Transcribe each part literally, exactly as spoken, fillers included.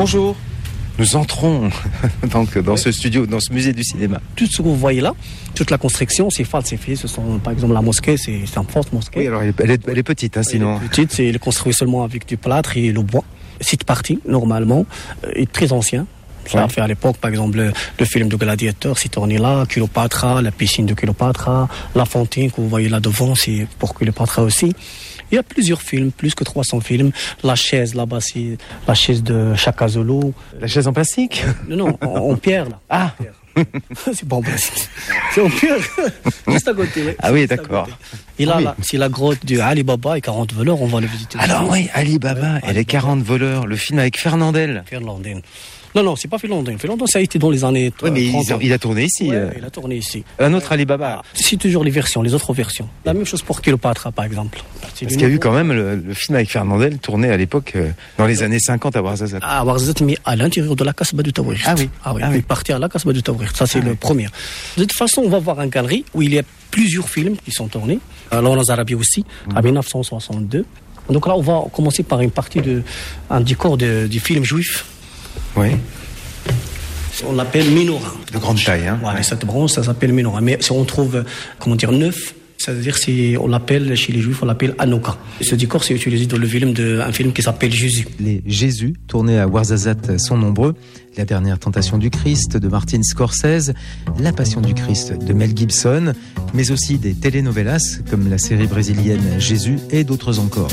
Bonjour, nous entrons donc dans oui. ce studio, dans ce musée du cinéma. Tout ce que vous voyez là, toute la construction, c'est falsifié. Ce sont, par exemple, la mosquée, c'est, c'est une fausse mosquée. Oui, alors elle est, elle est petite, hein, sinon. Elle est petite, c'est, elle est construite seulement avec du plâtre et le bois. Cette partie, normalement, est très ancien. Ça ouais. a fait à l'époque, par exemple, le, le film de Gladiateur, c'est tourné là, Cléopâtre, la piscine de Cléopâtre, la fontaine que vous voyez là devant, c'est pour Cléopâtre aussi. Il y a plusieurs films, plus que trois cents films. La chaise là-bas, c'est la chaise de Chaka Zulu. La chaise en plastique ? Non, non, en, en pierre là. Ah c'est pas en plastique. C'est en pierre. Juste à côté. Oui. Ah oui, d'accord. Et là, oui. là, c'est la grotte de Ali Baba et quarante voleurs, on va le visiter. Alors oui, Ali Baba ouais, et les quarante voleurs, le film avec Fernandel. Fernandel. Non, non, c'est pas Fernandel. Fernandel, ça a été dans les années oui, mais trente. Il a tourné ici. Ouais, euh... il a tourné ici. Un autre Ali Baba. C'est toujours les versions, les autres versions. La même chose pour Cléopâtre, par exemple. C'est Parce qu'il y a eu quand même le, le film avec Fernandel tourné à l'époque, euh, dans les années cinquante à Ouarzazate. À Ouarzazate, mais à l'intérieur de la Kasbah du Tawrirt. Ah oui. Ah oui, ah il oui. partir à la Kasbah du Tawrirt. Ça, c'est ah le oui. premier. De toute façon, on va voir une galerie où il y a plusieurs films qui sont tournés. Alors, en Arabie aussi, mmh. en dix-neuf cent soixante-deux. Donc là, on va commencer par une partie de, un décor de, du film juif. Oui. On l'appelle menorah. De grande taille, hein. Voilà, ouais. Cette bronze, ça s'appelle menorah. Mais si on trouve, comment dire, neuf, c'est-à-dire si on l'appelle, chez les Juifs, on l'appelle Hanouka. Ce décor, c'est utilisé dans le film de, un film qui s'appelle Jésus. Les Jésus, tournés à Ouarzazate, sont nombreux. La dernière tentation du Christ de Martin Scorsese, La Passion du Christ de Mel Gibson, mais aussi des telenovelas comme la série brésilienne Jésus et d'autres encore.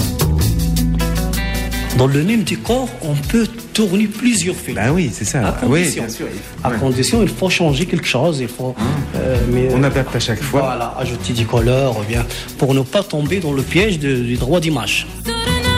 Dans le même décor, on peut tourner plusieurs films. Ben oui, c'est ça. À condition, oui, bien sûr. À ouais. condition, il faut changer quelque chose. Il faut, mmh. euh, mais, on adapte à chaque fois. Voilà, ajouter des couleurs, bien, pour ne pas tomber dans le piège de, du droit d'image.